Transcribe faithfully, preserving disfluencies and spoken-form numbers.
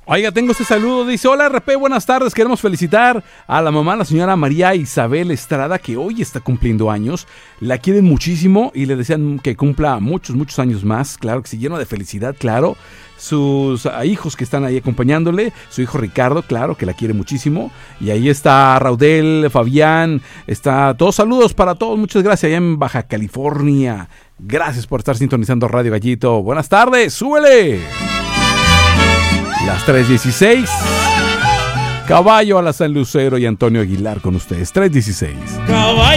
Oiga, tengo este saludo, dice: hola R P, buenas tardes, queremos felicitar a la mamá, la señora María Isabel Estrada, que hoy está cumpliendo años, la quieren muchísimo y le desean que cumpla muchos, muchos años más, claro que sí, lleno de felicidad, claro, sus hijos que están ahí acompañándole, su hijo Ricardo, claro, que la quiere muchísimo, y ahí está Raudel, Fabián, está, todos saludos para todos, muchas gracias, allá en Baja California, gracias por estar sintonizando Radio Gallito, buenas tardes, súbele. Las tres dieciséis. Caballo a la San Lucero y Antonio Aguilar con ustedes. tres dieciséis. Caballo.